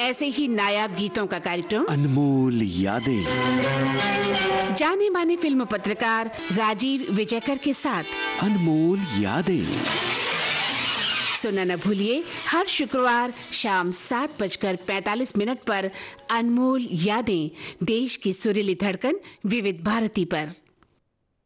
ऐसे ही नायाब गीतों का कार्यक्रम अनमोल यादें, जाने माने फिल्म पत्रकार राजीव विजयकर के साथ अनमोल यादें। सुनना न भूलिए हर शुक्रवार शाम 7:45 पर अनमोल यादें, देश की सुरीली धड़कन विविध भारती पर।